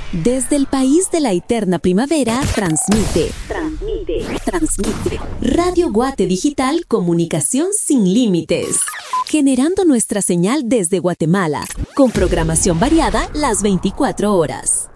Desde el país de la eterna primavera, transmite. Radio Guate Digital, comunicación sin límites. Generando nuestra señal desde Guatemala, con programación variada las 24 horas.